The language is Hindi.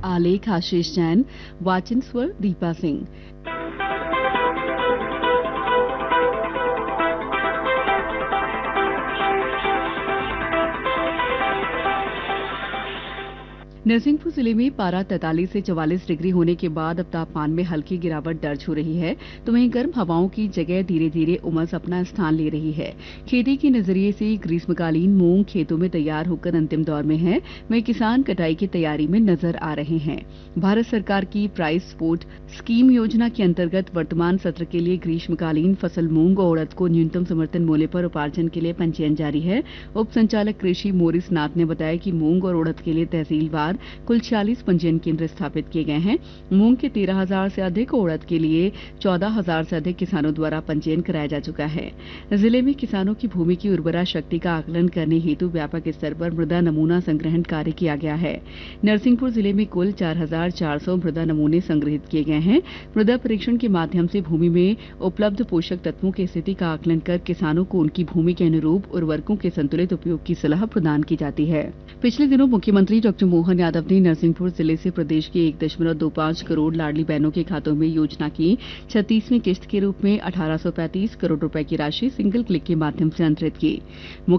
आलेख आशीष जैन, वाचन स्वर दीपा सिंह। नरसिंहपुर जिले में पारा 43 से 44 डिग्री होने के बाद अब तापमान में हल्की गिरावट दर्ज हो रही है, तो वहीं गर्म हवाओं की जगह धीरे धीरे उमस अपना स्थान ले रही है। खेती के नजरिए से ग्रीष्मकालीन मूंग खेतों में तैयार होकर अंतिम दौर में है, वहीं किसान कटाई की तैयारी में नजर आ रहे हैं। भारत सरकार की प्राइस सपोर्ट स्कीम योजना के अंतर्गत वर्तमान सत्र के लिए ग्रीष्मकालीन फसल मूंग और उड़द को न्यूनतम समर्थन मूल्य पर उपार्जन के लिए पंजीयन जारी है। उप संचालक कृषि मोरिस नाथ ने बताया कि मूंग और उड़द के लिए तहसीलवार कुल 46 पंजीयन केंद्र स्थापित किए गए हैं। मूंग के 13,000 से अधिक और उड़द के लिए 14,000 से अधिक किसानों द्वारा पंजीयन कराया जा चुका है। जिले में किसानों की भूमि की उर्वरा शक्ति का आकलन करने हेतु व्यापक स्तर पर मृदा नमूना संग्रहण कार्य किया गया है। नरसिंहपुर जिले में कुल 4,400 मृदा नमूने संग्रहित किए गए हैं। मृदा परीक्षण के माध्यम से भूमि में उपलब्ध पोषक तत्वों की स्थिति का आकलन कर किसानों को उनकी भूमि के अनुरूप उर्वरकों के संतुलित उपयोग की सलाह प्रदान की जाती है। पिछले दिनों मुख्यमंत्री डॉक्टर मोहन यादव ने नरसिंहपुर जिले से प्रदेश के 1.25 करोड़ लाडली बहनों के खातों में योजना की 36वीं किस्त के रूप में 1835 करोड़ रुपए की राशि सिंगल क्लिक के माध्यम से अंतरित की।